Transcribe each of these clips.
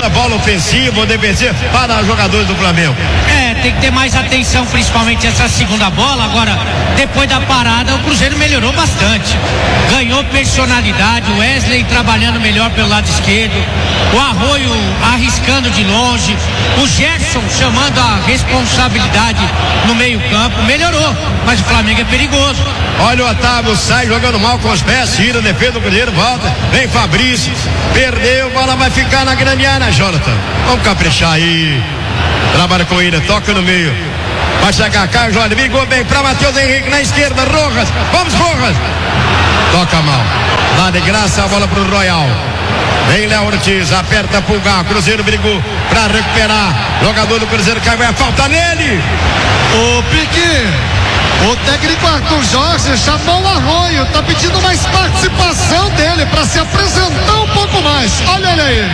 pela bola ofensiva ou defensiva para os jogadores do Flamengo. Tem que ter mais atenção, principalmente essa segunda bola. Agora, depois da parada, o Cruzeiro melhorou bastante. Ganhou personalidade, o Wesley trabalhando melhor pelo lado esquerdo, o Arroio arriscando de longe, o Gerson chamando a responsabilidade no meio campo. Melhorou, mas o Flamengo é perigoso. Olha o Otávio, sai jogando mal com os pés, tira a defesa do Cruzeiro, volta, vem Fabrício, perdeu, bola vai ficar na grande área, Jonathan. Vamos caprichar aí. Trabalha com ele, toca no meio. Vai chegar Caio Jorge, ligou bem para Matheus Henrique na esquerda, Rojas, vamos Rojas. Toca mal, dá de graça a bola pro Royal. Vem Léo Ortiz, aperta Pulgar, Cruzeiro brigou para recuperar. Jogador do Cruzeiro caiu, vai falta nele. Ô Pique, o técnico Arthur Jorge chamou o Arroio, tá pedindo mais participação dele para se apresentar um pouco mais. Olha ele aí.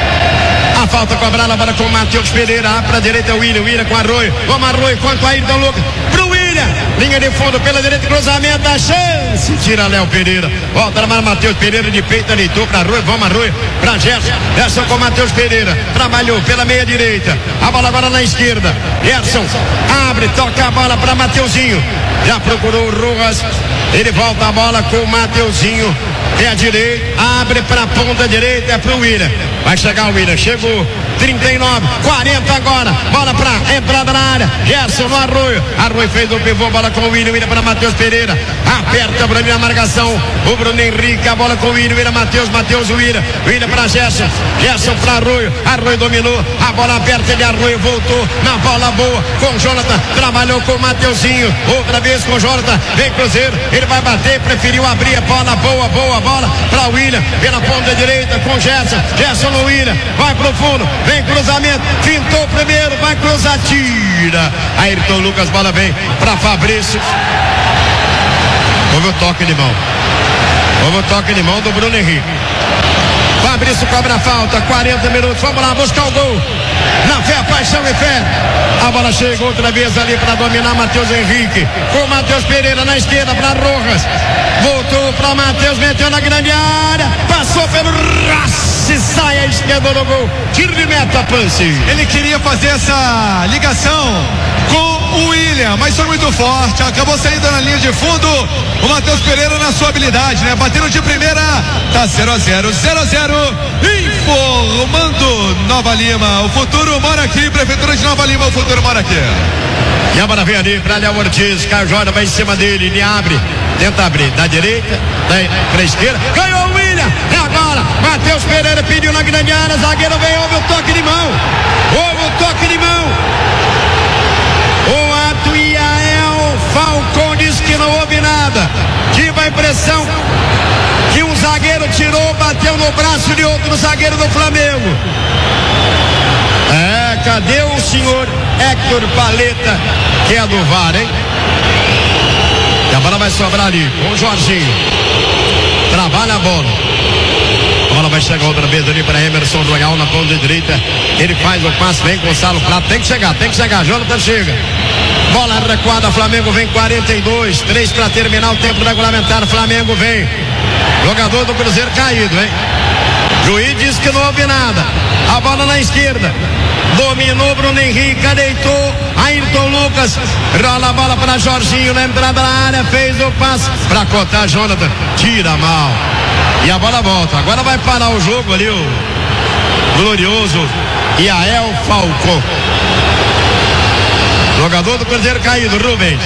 A falta cobrada agora com o Matheus Pereira, para a direita o William com Arroio, vamos Arroio, quanto a Ayrton Lucas, pro William, linha de fundo pela direita, cruzamento, a chance, tira Léo Pereira, volta para Matheus Pereira de peito, aleitou para Arroio, vamos Arroio, para Gerson com Matheus Pereira, trabalhou pela meia direita, a bola agora na esquerda, Gerson, abre, toca a bola para Mateuzinho, já procurou o Rojas, ele volta a bola com o Mateuzinho, é a direita, abre para a ponta direita, é pro William, vai chegar o William, chegou 39, 40 agora, bola para entrada na área, Gerson no Arroio fez o pivô, bola com o William para Matheus Pereira, aperta para mim a marcação, o Bruno Henrique, a bola com o William, Matheus, William para Gerson para Arroio dominou, a bola aperta de Arroio, voltou na bola boa com o Jonathan, trabalhou com o Mateuzinho, outra vez com o Jonathan, vem Cruzeiro, ele vai bater, preferiu abrir a bola, boa bola para o William, pela ponta direita com Gerson no William, vai pro fundo, vem cruzamento, fintou primeiro, vai cruzar, tira, Ayrton Lucas, bola vem para Fabrício, houve o toque de mão do Bruno Henrique, Fabrício cobra a falta, 40 minutos, vamos lá buscar o gol, na fé, paixão e fé, a bola chegou outra vez ali para dominar Matheus Henrique, com Matheus Pereira na esquerda para Rojas, voltou para Matheus, meteu na grande área, passou pelo Rassi, sai à esquerda do gol, tiro de meta, Pance. Ele queria fazer essa ligação com o William, mas foi muito forte, acabou saindo na linha de fundo, o Matheus Pereira na sua habilidade, né? Batendo de primeira, tá 0-0, informando Nova Lima, o futuro mora aqui, Prefeitura de Nova Lima, o futuro mora aqui. E a bola vem ali para Léo Ortiz, Caio Jorge vai em cima dele, ele abre, tenta abrir, da direita, para a esquerda, ganhou o William, é agora, Matheus Pereira pediu na grande área, zagueiro vem, houve o toque de mão, o Atuiael Falcão disse que não houve nada, tive a impressão que um zagueiro tirou, bateu no braço de outro zagueiro do Flamengo. Cadê o senhor Héctor Paleta, que é do VAR, hein? E a bola vai sobrar ali com o Jorginho, trabalha a bola, a bola vai chegar outra vez ali para Emerson Royal na ponta direita, ele faz o passe, vem Gonçalo Prato, tem que chegar, Jonathan chega, bola recuada, Flamengo vem 42, 3 para terminar o tempo regulamentar, Flamengo vem, jogador do Cruzeiro caído, hein? Juiz disse que não houve nada, a bola na esquerda, dominou Bruno Henrique, deitou Ayrton Lucas, rola a bola para Jorginho na entrada da área, fez o passe para cotar Jonathan, tira mal, e a bola volta, agora vai parar o jogo ali o glorioso Iael Falcão, jogador do Cruzeiro caído, Rubens.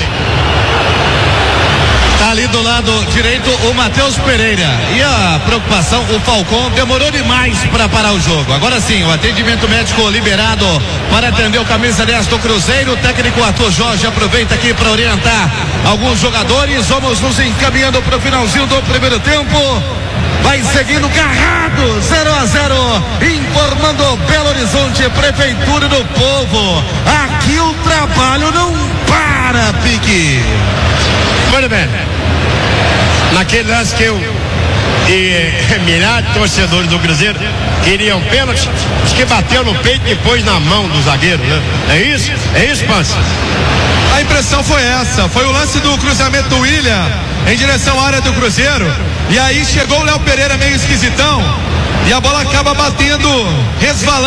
Tá ali do lado direito o Matheus Pereira. E a preocupação, o Falcão demorou demais para parar o jogo. Agora sim, o atendimento médico liberado para atender o camisa 10 do Cruzeiro. O técnico Arthur Jorge aproveita aqui para orientar alguns jogadores. Vamos nos encaminhando para o finalzinho do primeiro tempo. Vai seguindo Garrado, 0-0, informando Belo Horizonte, Prefeitura do Povo. Aqui o trabalho não para, Pique. Muito bem. Naquele lance que eu e milhares de torcedores do Cruzeiro queriam pênalti, acho que bateu no peito e depois na mão do zagueiro, né? É isso, Pance? A impressão foi essa, foi o lance do cruzamento do William em direção à área do Cruzeiro, e aí chegou o Léo Pereira meio esquisitão, e a bola acaba batendo, resvalando